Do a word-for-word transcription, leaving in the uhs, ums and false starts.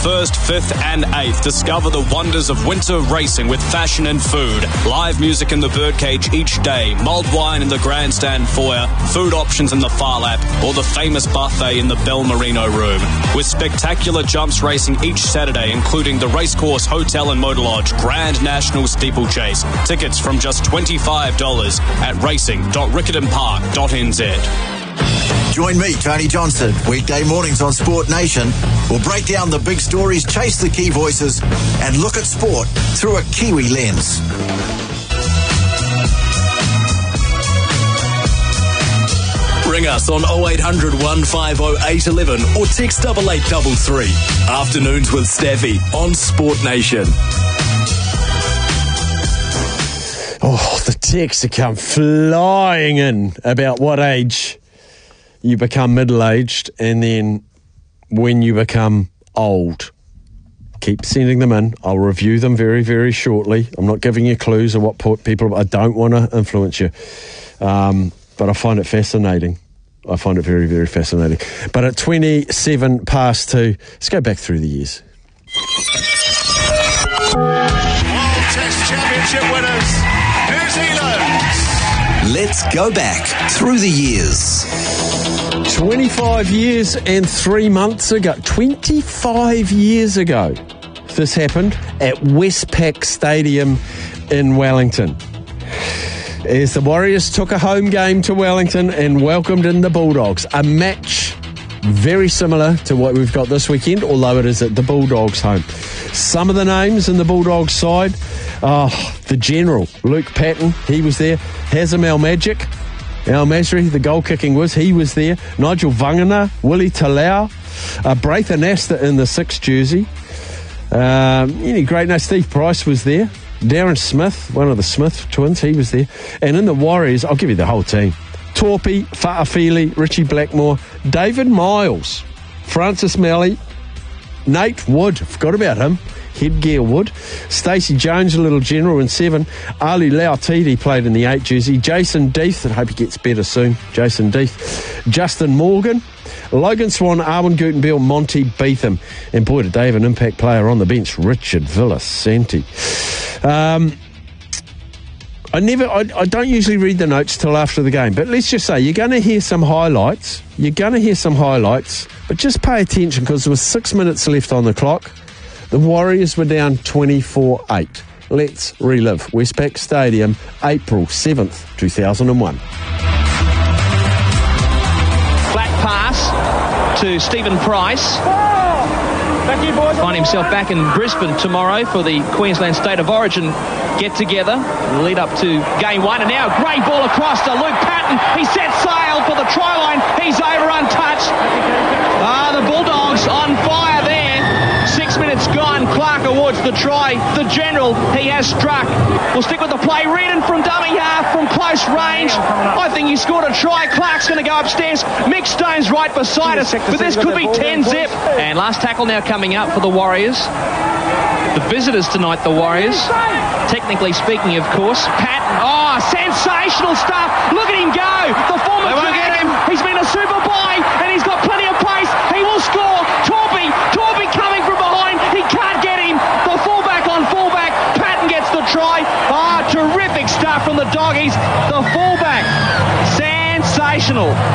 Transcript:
first, fifth and eighth. Discover the wonders of winter racing with fashion and food. Live music in the birdcage each day. Mulled wine in the grandstand foyer. Food options in the far lap. Or the famous buffet in the Bell Merino room. With spectacular jumps racing each Saturday, including the Racecourse Hotel and Motor Lodge Grand National Steeplechase. Tickets from just twenty-five dollars at racing dot riccarton park dot n z. Join me, Tony Johnson, weekday mornings on Sport Nation. We'll break down the big stories, chase the key voices, and look at sport through a Kiwi lens. Ring us on oh eight hundred, one five oh, eight one one or text double eight double three. Afternoons with Staffy on Sport Nation. Oh, the texts have come flying in about what age you become middle-aged and then when you become old. Keep sending them in. I'll review them very, very shortly. I'm not giving you clues of what people... I don't want to influence you. Um, but I find it fascinating. I find it very, very fascinating. But at twenty-seven past two, let's go back through the years. World Test Championship winners, New Zealand. Let's go back through the years. twenty-five years and three months ago. twenty-five years ago, this happened at Westpac Stadium in Wellington. As the Warriors took a home game to Wellington and welcomed in the Bulldogs. A match very similar to what we've got this weekend, although it is at the Bulldogs' home. Some of the names in the Bulldogs' side, oh, the General, Luke Patton, he was there. Hazem Al-Magic, Al-Masri, the goal-kicking was, he was there. Nigel Vangana, Willie Talau, uh, Braithen Astor in the sixth jersey. Um, any great names, Steve Price was there. Darren Smith, one of the Smith twins, he was there. And in the Warriors, I'll give you the whole team. Torpy, Fa'afili, Richie Blackmore, David Miles, Francis Malley, Nate Wood, forgot about him, Headgear Wood, Stacey Jones, a little general in seven, Ali Lautiti played in the eight jersey, Jason Deeth, I hope he gets better soon, Jason Deeth, Justin Morgan, Logan Swan, Arwen Gutenberg, Monty Beetham, and boy, did they have an impact player on the bench, Richard Villasanti. Um, I never, I, I don't usually read the notes till after the game, but let's just say you're going to hear some highlights. You're going to hear some highlights, but just pay attention because there was six minutes left on the clock. The Warriors were down twenty-four eight. Let's relive Westpac Stadium, April seventh, two thousand one. Flat pass to Stephen Price. Find himself back in Brisbane tomorrow for the Queensland State of Origin get-together. Lead up to game one. And now a great ball across to Luke Patton. He sets sail for the try line. He's over untouched. Ah, the Bulldogs on fire there. Six minutes gone. Clark awards the try. The General, he has struck. We'll stick with the play. Reardon from dummy half from close range. I think he scored a try. Clark's going to go upstairs. Mick Stone's right beside us. But this could be ten zip. And last tackle now coming up for the Warriors. The visitors tonight, the Warriors. Technically speaking, of course. Patton. Oh, sensational stuff. Look at him go. The former Dragon. He's been a super buy and he's got plenty of pace. He will score. Torpy. Torpy coming from behind. He can't get him. The fullback on fullback. Patton gets the try. Ah, oh, terrific stuff from the Doggies. The fullback. Sensational.